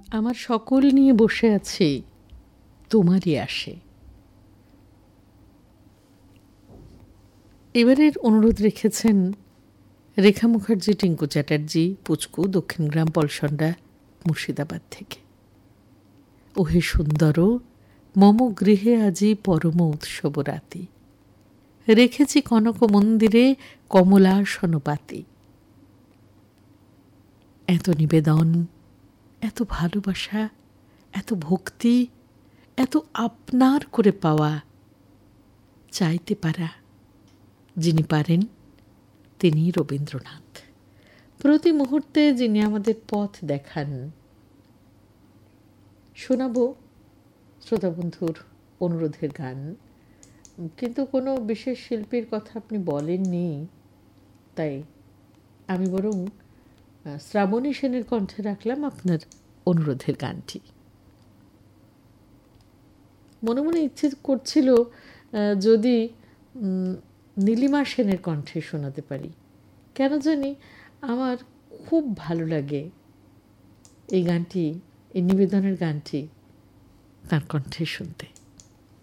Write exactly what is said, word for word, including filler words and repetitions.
আমার সকল নিয়ে বসে আছি, তোমারই আসে। এবারের অনুরোধ রেখেছেন রেখা মুখার্জি, টিঙ্কু চ্যাটার্জি, পুচকু, দক্ষিণ গ্রাম, পলসন্ডা, মুর্শিদাবাদ থেকে। ওহে সুন্দর, মম গৃহে আজি পরম উৎসব রাতি, রেখেছি কনক মন্দিরে কমলাসন পাতি। এত নিবেদন, এত ভালোবাসা, এত ভক্তি, এত আপনার করে পাওয়া, চাইতে পারা যিনি পারেন তিনি রবীন্দ্রনাথ। প্রতি মুহূর্তে যিনি আমাদের পথ দেখান। শোনাব শ্রোতাবন্ধুর অনুরোধের গান, কিন্তু কোনো বিশেষ শিল্পীর কথা আপনি বলেননি, তাই আমি বরং শ্রাবণী সেনের কণ্ঠে রাখলাম আপনার অনুরোধের গানটি। মনে মনে ইচ্ছে করছিল যদি নীলিমা সেনের কণ্ঠে শোনাতে পারি। কেন জানি আমার খুব ভালো লাগে এই গানটি, এই নিবেদনের গানটি তার কণ্ঠে শুনতে।